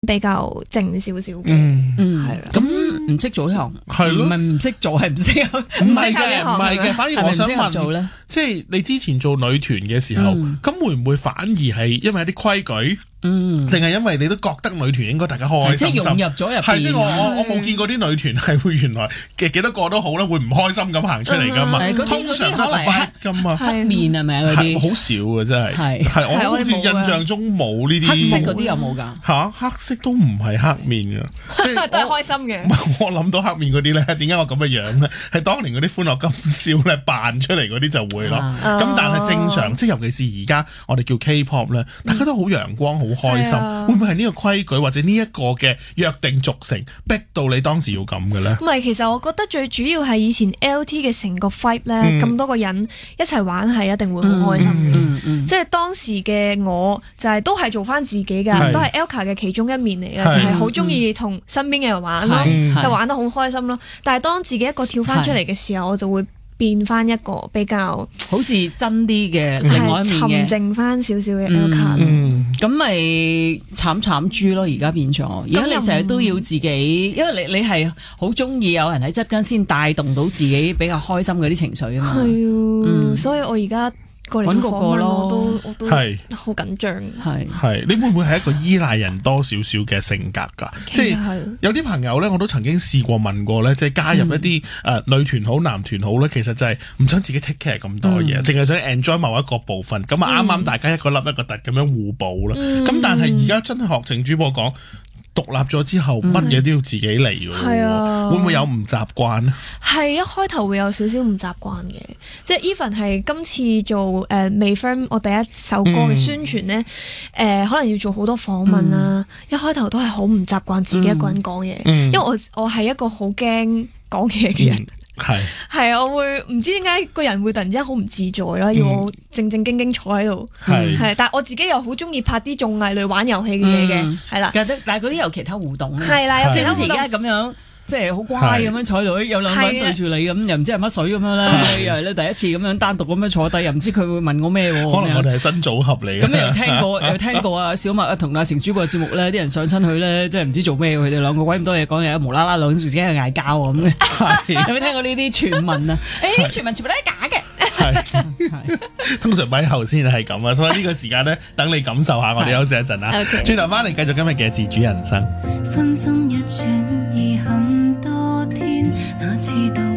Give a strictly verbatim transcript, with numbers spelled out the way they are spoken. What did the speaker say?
比較靜少少嘅， 嗯， 係啦。 咁唔識做呢行， 係咯唔係唔識做，係唔識唔係嘅，唔係嘅，反而我想係咪唔適合做問咧， 即係你之前做女團嘅時候， 嗯咁會唔會反而係因為一啲規矩？ 嗯， 定係因為你都覺得女團應該大家開開心心， 即係融入咗入邊。 係即係我我我冇見過啲女團係會原來嘅幾多個都好啦，會唔開心咁行出嚟噶嘛？ 嗯嗰啲通常都係黑噶嘛， 黑面係咪啊？嗰啲係好少嘅真係， 係係我係我哋好似印冇㗎象中冇呢啲黑色嗰啲有冇㗎？ 嚇黑色都唔係黑面嘅，即係都係我開心嘅。 唔係我諗到黑面嗰啲咧，點解我咁嘅樣咧？係當年嗰啲歡樂今宵咧扮出嚟嗰啲就會咯。 啊咁但係正常，即係尤其是而家我哋叫 K-pop 咧，大家都好陽光、好開心。 係啊會唔會係呢個規矩或者呢一個嘅約定俗成，逼到你當時要咁嘅咧？ 唔係，其實我覺得最主要係以前 L T 嘅成個 vibe 咧，咁、 嗯多個人一齊玩係一定會好開心嘅。 嗯嗯， 即係當時嘅我就係、都係做翻自己㗎， 係都係 Elka 嘅其中一面嚟嘅， 係就係好中意同身邊嘅人玩咯， 係就玩得好開心咯。但係當自己一個跳翻出嚟嘅時候，我就會變翻一個比較好似真啲嘅另外一係面嘅。 沉靜翻少少嘅 Elka 咯。 嗯， 咁咪慘慘豬咯，而家變咗。而家你成日都要自己，因為你你係好中意有人喺側間先帶動到自己比較開心嗰啲情緒啊嘛。 係啊， 嗯所以我而家過嚟搵個訪問個咯我都我都係好緊張。 係係你會唔會係一個依賴人多少少嘅性格㗎？即係其實係有啲朋友咧，我都曾經試過問過咧，即係加入一啲誒、呃、女團好、男團好咧，其實就係唔想自己 take care 咁多嘢，淨係、想 enjoy 某一個部分。咁啊啱啱大家一個粒一個突咁樣互補啦。咁、 嗯但係而家真係學靜主播講。獨立咗之後，乜嘢都要自己嚟㗎喎， 係啊會唔會有唔習慣咧？ 係一開頭會有少少唔習慣嘅，即係 even 係今次做誒、呃、Mayfirm 我第一首歌嘅宣傳咧，誒、呃、可能要做好多訪問啦，一開頭都係好唔習慣自己一個人講嘢， 嗯因為我我係一個好驚講嘢嘅人。 嗯係係啊，我會唔知點解個人會突然之間好唔自在啦，要我正正經經坐喺度， 係係，但係我自己又好中意拍啲綜藝類玩遊戲嘅嘢嘅嗯， 係啦， 但係但係嗰啲有其他互動咧， 係啦，有即係好似而其他互動家咁樣。即係好乖咁樣坐喺度，有兩個人對住你咁，又唔知係乜水咁樣咧，又係咧第一次咁樣單獨咁樣坐低，又唔知佢會問我咩喎。 可能我哋係新組合嚟嘅。 咁你又聽過又聽過啊小麥啊同阿成主播嘅節目咧，啲人上親去咧，即係唔知做咩，佢哋兩個鬼咁多嘢講嘢，無啦啦兩時自己喺度嗌交咁嘅。有冇聽過呢啲傳聞啊？誒，啲傳聞全部都係假嘅。 係，通常咪後先係咁啊，所以呢個時間咧，等你感受下，我哋休息一陣啊。 OK 轉頭翻嚟繼續今日嘅自主人生。 分鐘一轉已很多天，那次到